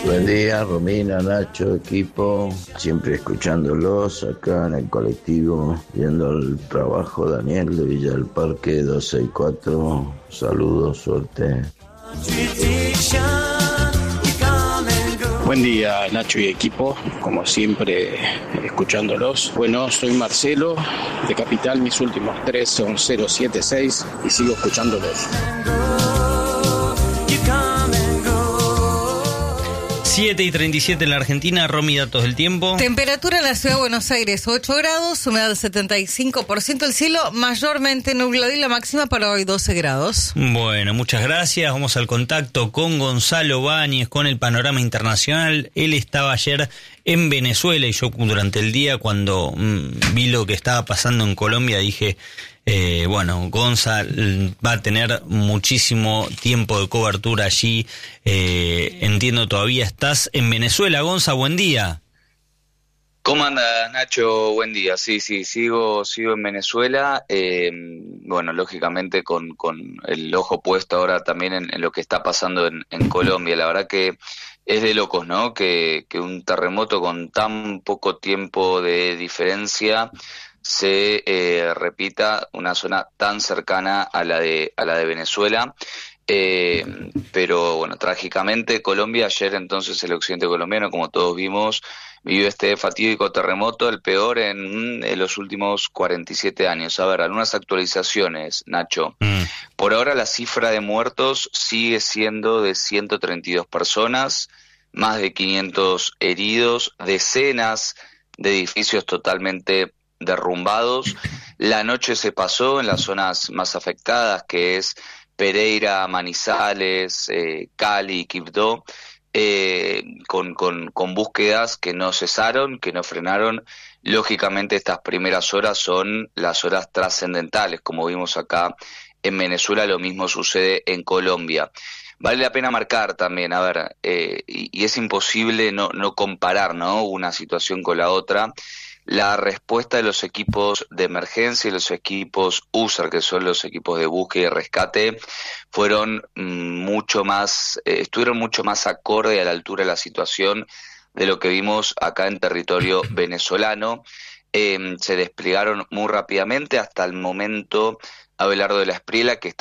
Buen día, Romina, Nacho, equipo. Siempre escuchándolos acá en el colectivo, yendo al trabajo. Daniel de Villa del Parque 264. Saludos, suerte. Buen día, Nacho y equipo, como siempre escuchándolos. Bueno, soy Marcelo de Capital, mis últimos 3 son 076 y sigo escuchándolos. 7:37 en la Argentina. Romy, datos del tiempo. Temperatura en la ciudad de Buenos Aires, 8 grados, humedad del 75%, el cielo mayormente nublado y la máxima para hoy 12 grados. Bueno, muchas gracias. Vamos al contacto con Gonzalo Báñez, con el panorama internacional. Él estaba ayer en Venezuela y yo durante el día, cuando vi lo que estaba pasando en Colombia, dije... bueno, Gonza va a tener muchísimo tiempo de cobertura allí. Entiendo, todavía estás en Venezuela. Gonza, buen día. ¿Cómo andas, Nacho? Buen día. Sí, sigo en Venezuela. Bueno, lógicamente con el ojo puesto ahora también en lo que está pasando en Colombia. La verdad que es de locos, ¿no? Que un terremoto con tan poco tiempo de diferencia se repita una zona tan cercana a la de Venezuela, pero bueno, trágicamente Colombia ayer, entonces el occidente colombiano, como todos vimos, vivió este fatídico terremoto, el peor en los últimos 47 años. A ver, algunas actualizaciones, Nacho. Por ahora la cifra de muertos sigue siendo de 132 personas, más de 500 heridos, decenas de edificios totalmente derrumbados. La noche se pasó en las zonas más afectadas, que es Pereira, Manizales, Cali, Quibdó, con búsquedas que no cesaron, que no frenaron. Lógicamente estas primeras horas son las horas trascendentales, como vimos acá en Venezuela, lo mismo sucede en Colombia. Vale la pena marcar también, a ver, y es imposible no comparar, ¿no?, una situación con la otra. La respuesta de los equipos de emergencia y los equipos USAR, que son los equipos de búsqueda y rescate, fueron estuvieron mucho más acorde a la altura de la situación de lo que vimos acá en territorio venezolano. Se desplegaron muy rápidamente. Hasta el momento, Abelardo de la Espriella, que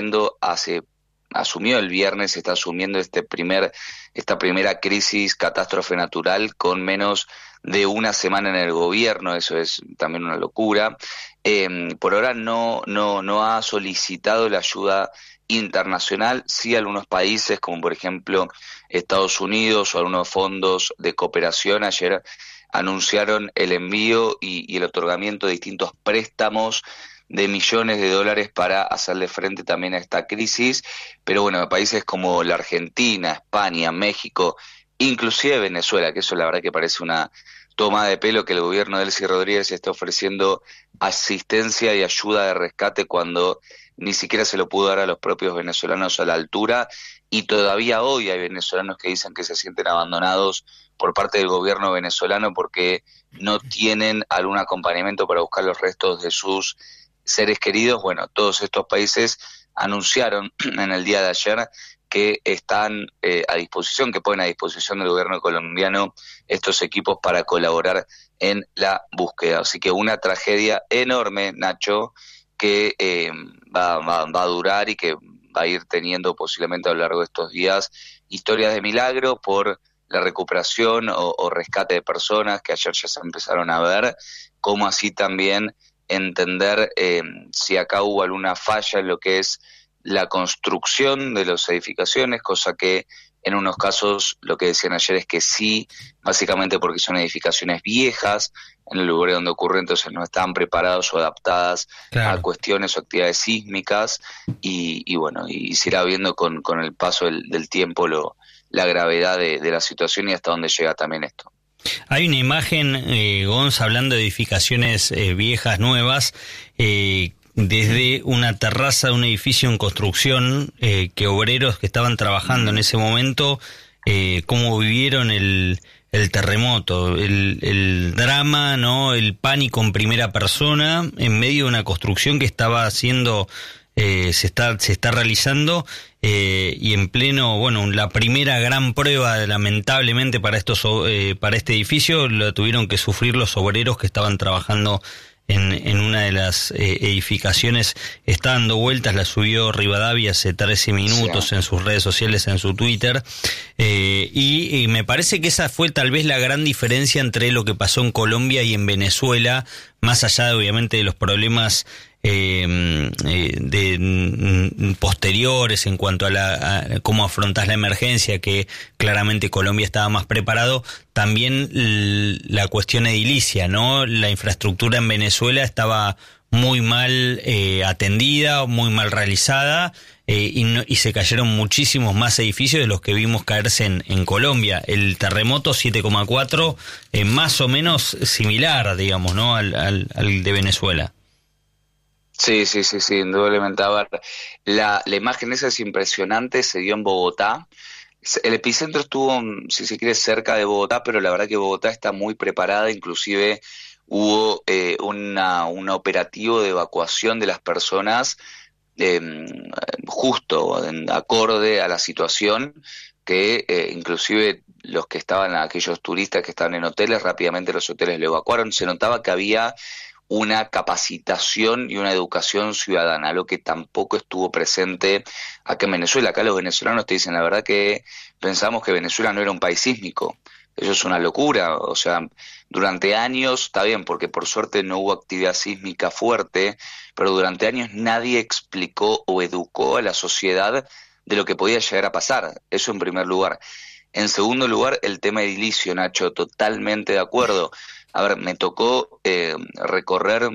asumió el viernes, está asumiendo esta primera crisis, catástrofe natural, con menos de una semana en el gobierno. Eso es también una locura. Por ahora no ha solicitado la ayuda internacional. Sí, algunos países, como por ejemplo Estados Unidos o algunos fondos de cooperación, ayer anunciaron el envío y el otorgamiento de distintos préstamos de millones de dólares para hacerle frente también a esta crisis. Pero bueno, países como la Argentina, España, México, inclusive Venezuela, que eso la verdad que parece una toma de pelo, que el gobierno de Delcy Rodríguez está ofreciendo asistencia y ayuda de rescate cuando ni siquiera se lo pudo dar a los propios venezolanos a la altura, y todavía hoy hay venezolanos que dicen que se sienten abandonados por parte del gobierno venezolano porque no tienen algún acompañamiento para buscar los restos de sus seres queridos. Bueno, todos estos países anunciaron en el día de ayer que están a disposición, que ponen a disposición del gobierno colombiano estos equipos para colaborar en la búsqueda. Así que una tragedia enorme, Nacho, que va a durar y que va a ir teniendo posiblemente a lo largo de estos días historias de milagro por la recuperación o rescate de personas que ayer ya se empezaron a ver, como así también entender si acá hubo alguna falla en lo que es la construcción de las edificaciones, cosa que en unos casos lo que decían ayer es que sí, básicamente porque son edificaciones viejas en el lugar donde ocurre, entonces no estaban preparados o adaptadas a cuestiones o actividades sísmicas, y bueno, y se irá viendo con el paso del tiempo la gravedad de la situación y hasta dónde llega también esto. Hay una imagen, Gonza, hablando de edificaciones viejas, nuevas, desde una terraza de un edificio en construcción, que obreros que estaban trabajando en ese momento, cómo vivieron el terremoto, el drama, ¿no?, el pánico en primera persona en medio de una construcción que estaba haciendo, se está realizando, y en pleno, la primera gran prueba lamentablemente para este edificio la tuvieron que sufrir los obreros que estaban trabajando en una de las edificaciones. Está dando vueltas, la subió Rivadavia hace 13 minutos en sus redes sociales, en su Twitter, y me parece que esa fue tal vez la gran diferencia entre lo que pasó en Colombia y en Venezuela, más allá de, obviamente, de los problemas posteriores en cuanto a cómo afrontás la emergencia, que claramente Colombia estaba más preparado. También la cuestión edilicia, ¿no? La infraestructura en Venezuela estaba muy mal atendida, muy mal realizada, y se cayeron muchísimos más edificios de los que vimos caerse en Colombia. El terremoto 7,4, más o menos similar, digamos, ¿no? al de Venezuela. Sí, indudablemente. A ver, la imagen esa es impresionante, se dio en Bogotá. El epicentro estuvo, si se quiere, cerca de Bogotá, pero la verdad que Bogotá está muy preparada, inclusive hubo un operativo de evacuación de las personas justo acorde a la situación, que inclusive los que estaban, aquellos turistas que estaban en hoteles, rápidamente los hoteles lo evacuaron. Se notaba que había una capacitación y una educación ciudadana, lo que tampoco estuvo presente acá en Venezuela. Acá los venezolanos te dicen la verdad que pensamos que Venezuela no era un país sísmico. Eso es una locura. O sea, durante años, está bien, porque por suerte no hubo actividad sísmica fuerte, pero durante años nadie explicó o educó a la sociedad de lo que podía llegar a pasar. Eso en primer lugar. En segundo lugar, el tema edilicio, Nacho, totalmente de acuerdo. A ver, me tocó recorrer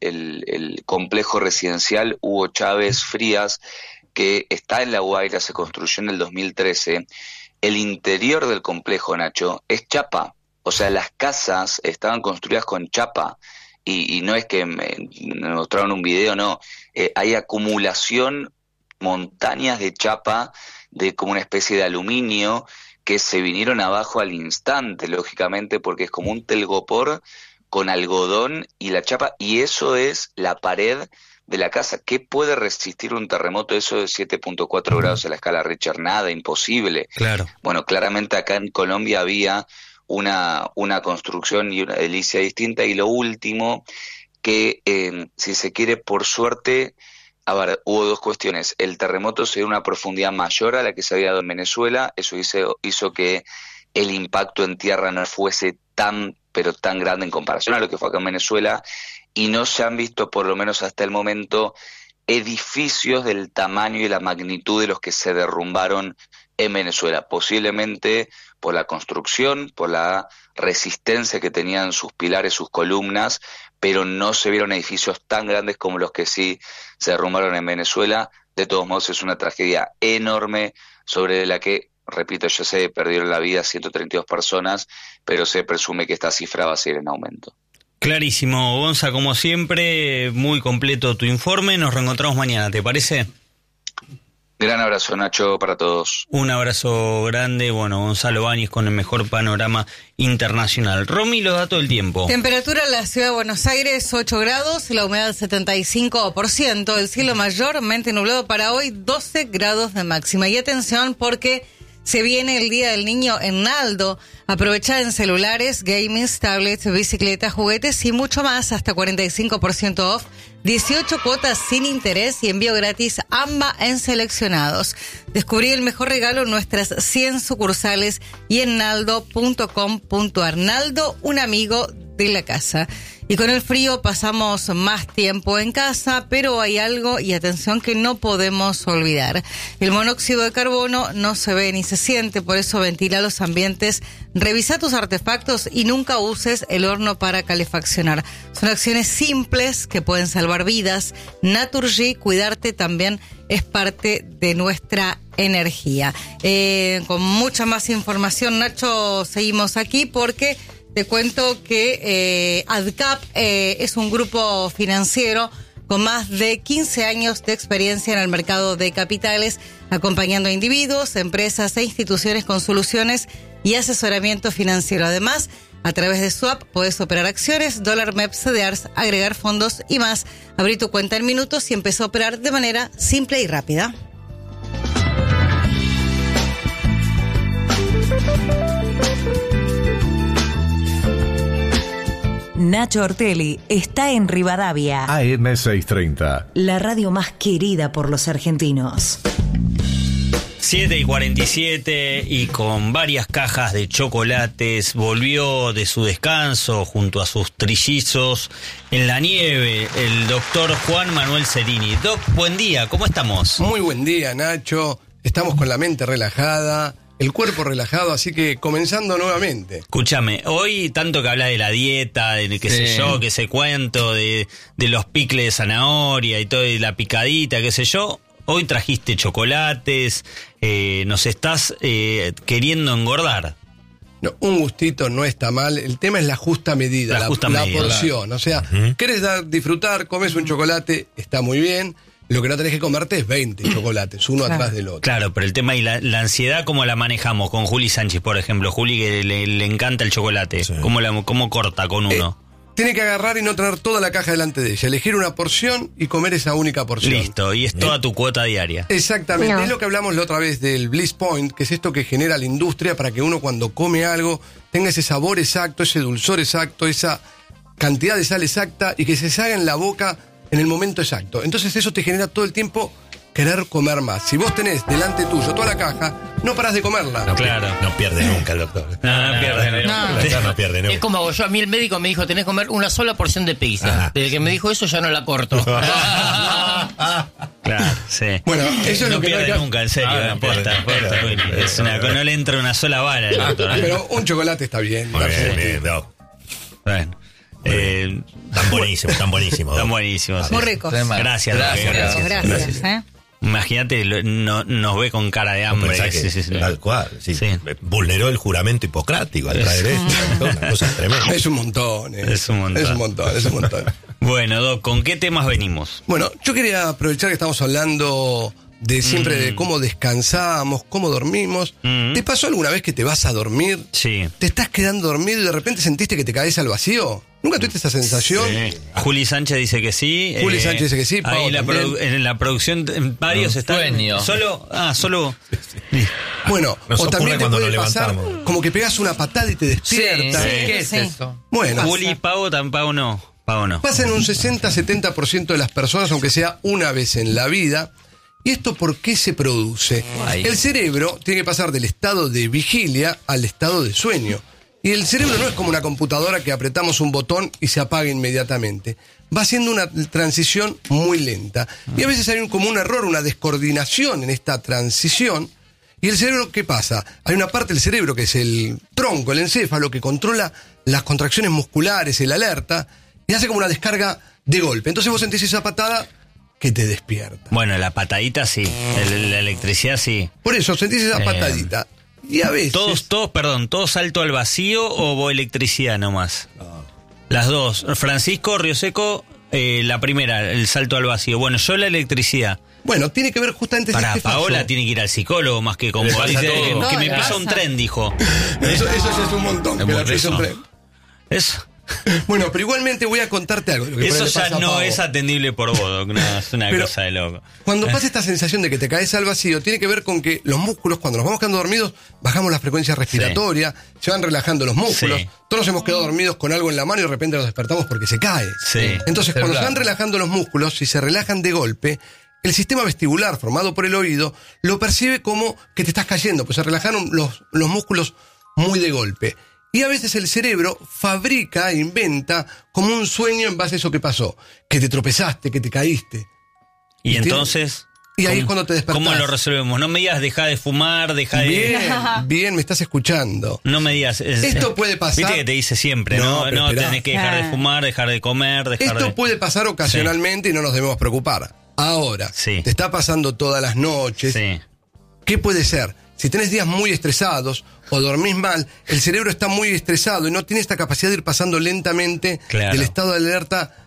el complejo residencial Hugo Chávez Frías, que está en La Guaira, se construyó en el 2013. El interior del complejo, Nacho, es chapa. O sea, las casas estaban construidas con chapa. Y no es que me mostraron un video, no. Hay acumulación, montañas de chapa, de como una especie de aluminio, que se vinieron abajo al instante, lógicamente, porque es como un telgopor con algodón y la chapa, y eso es la pared de la casa. ¿Qué puede resistir un terremoto eso de 7.4 grados a la escala Richter? Nada, imposible. Claro. Bueno, claramente acá en Colombia había una construcción y una edilicia distinta, y lo último, que si se quiere, por suerte, a ver, hubo dos cuestiones. El terremoto se dio a una profundidad mayor a la que se había dado en Venezuela. Eso hizo que el impacto en tierra no fuese tan grande en comparación a lo que fue acá en Venezuela. Y no se han visto, por lo menos hasta el momento, edificios del tamaño y la magnitud de los que se derrumbaron en Venezuela. Posiblemente por la construcción, por la resistencia que tenían sus pilares, sus columnas, pero no se vieron edificios tan grandes como los que sí se derrumbaron en Venezuela. De todos modos, es una tragedia enorme sobre la que, repito, ya se perdieron la vida 132 personas, pero se presume que esta cifra va a seguir en aumento. Clarísimo, Gonza, como siempre, muy completo tu informe. Nos reencontramos mañana, ¿te parece? Gran abrazo, Nacho, para todos. Un abrazo grande. Gonzalo Báñez con el mejor panorama internacional. Romy, los datos del tiempo. Temperatura en la ciudad de Buenos Aires, 8 grados, la humedad 75%, el cielo mayormente nublado para hoy, 12 grados de máxima. Y atención porque se viene el Día del Niño en Naldo. Aprovecha en celulares, gaming, tablets, bicicletas, juguetes y mucho más, hasta 45% off. 18 cuotas sin interés y envío gratis AMBA en seleccionados. Descubrí el mejor regalo en nuestras 100 sucursales y en naldo.com.ar. Naldo, un amigo de la casa. Y con el frío pasamos más tiempo en casa, pero hay algo, y atención, que no podemos olvidar. El monóxido de carbono no se ve ni se siente, por eso ventila los ambientes, revisa tus artefactos y nunca uses el horno para calefaccionar. Son acciones simples que pueden salvar vidas. Naturgy, cuidarte también es parte de nuestra energía. Con mucha más información, Nacho, seguimos aquí porque te cuento que ADCAP es un grupo financiero con más de 15 años de experiencia en el mercado de capitales, acompañando a individuos, empresas e instituciones con soluciones y asesoramiento financiero. Además, a través de su app puedes operar acciones, dólar MEP, CDRs, agregar fondos y más. Abrí tu cuenta en minutos y empezó a operar de manera simple y rápida. Nacho Ortelli está en Rivadavia. AM630. La radio más querida por los argentinos. 7:47 y con varias cajas de chocolates volvió de su descanso junto a sus trillizos en la nieve el doctor Juan Manuel Cerini. Doc, buen día, ¿cómo estamos? Muy buen día, Nacho. Estamos con la mente relajada, el cuerpo relajado, así que comenzando nuevamente. Escúchame, hoy tanto que habla de la dieta, de qué sé yo, que sé cuánto, de los picles de zanahoria y todo, y la picadita, qué sé yo. Hoy trajiste chocolates, nos estás queriendo engordar. No, un gustito no está mal, el tema es la justa medida, la porción. Claro. O sea, querés disfrutar, comes un chocolate, está muy bien. Lo que no tenés que comerte es 20 chocolates, uno atrás del otro. Claro, pero el tema y la ansiedad, ¿cómo la manejamos? Con Juli Sánchez, por ejemplo. Juli, que le encanta el chocolate. Sí. ¿Cómo corta con uno? Tiene que agarrar y no tener toda la caja delante de ella. Elegir una porción y comer esa única porción. Listo, y es toda tu cuota diaria. Exactamente. No. Es lo que hablamos la otra vez del Bliss Point, que es esto que genera la industria para que uno cuando come algo tenga ese sabor exacto, ese dulzor exacto, esa cantidad de sal exacta y que se salga en la boca en el momento exacto. Entonces eso te genera todo el tiempo querer comer más. Si vos tenés delante tuyo toda la caja, no parás de comerla. No, claro. No pierde nunca el doctor. No pierde nunca. Es como yo, a mí el médico me dijo, tenés que comer una sola porción de pizza. Desde que me dijo eso ya no la corto. Claro, sí. Bueno, eso es no lo que pierde no nunca, en serio. No le entra una sola bala al doctor. Pero un chocolate está bien. Muy bien, Doc. Bueno. Tan buenísimo. Tan buenísimo. Muy rico. Gracias. Imagínate, nos ve con cara de hambre. Tal cual. Sí. Vulneró el juramento hipocrático al traer esto. Una cosa tremenda. Es un montón. Es un montón. Bueno, Doc, ¿con qué temas venimos? Bueno, yo quería aprovechar que estamos hablando de siempre de cómo descansamos, cómo dormimos. ¿Te pasó alguna vez que te vas a dormir? Sí. Te estás quedando dormido y de repente sentiste que te caes al vacío? ¿Nunca tuviste esa sensación? Sí. Juli Sánchez dice que sí. Juli Sánchez dice que sí. Ahí en la producción varios están. Sueño. Solo. Bueno, o también te puede pasar como que pegas una patada y te despiertas. Sí. ¿Qué es eso? Bueno. Juli, Pavo no. Pasa en un 60-70% de las personas, aunque sea una vez en la vida. ¿Y esto por qué se produce? El cerebro tiene que pasar del estado de vigilia al estado de sueño. Y el cerebro no es como una computadora que apretamos un botón y se apaga inmediatamente. Va haciendo una transición muy lenta. Y a veces hay como un error, una descoordinación en esta transición. ¿Y el cerebro qué pasa? Hay una parte del cerebro que es el tronco, el encéfalo, que controla las contracciones musculares, el alerta, y hace como una descarga de golpe. Entonces vos sentís esa patada que te despierta. Bueno, la patadita sí, la electricidad sí. Por eso sentís esa patadita. Y a veces... ¿Todos salto al vacío o electricidad nomás? No. Las dos. Francisco, Río Seco, la primera, el salto al vacío. Bueno, yo la electricidad. Bueno, tiene que ver justamente... Para Paola tiene que ir al psicólogo más que con vos. Que me pisa un tren, dijo. Eso ya es un montón. Eso. Bueno, pero igualmente voy a contarte algo. Eso ya no es atendible por vos, no, es una cosa de loco. Cuando pasa esta sensación de que te caes al vacío, tiene que ver con que los músculos, cuando nos vamos quedando dormidos, bajamos la frecuencia respiratoria, se van relajando los músculos. Todos hemos quedado dormidos con algo en la mano y de repente nos despertamos porque se cae. Entonces, cuando se van relajando los músculos, si se relajan de golpe, el sistema vestibular formado por el oído lo percibe como que te estás cayendo, pues se relajaron los músculos muy de golpe. Y a veces el cerebro fabrica, inventa como un sueño en base a eso que pasó. Que te tropezaste, que te caíste. Y entonces... Y ahí es cuando te despertás. ¿Cómo lo resolvemos? No me digas deja de fumar, Bien, me estás escuchando. No me digas... Esto puede pasar... Viste que te dice siempre, ¿no? No, tenés que dejar de fumar, dejar de comer, Esto puede pasar ocasionalmente y no nos debemos preocupar. Ahora, te está pasando todas las noches. ¿Qué puede ser? Si tenés días muy estresados o dormís mal, el cerebro está muy estresado y no tiene esta capacidad de ir pasando lentamente del estado de alerta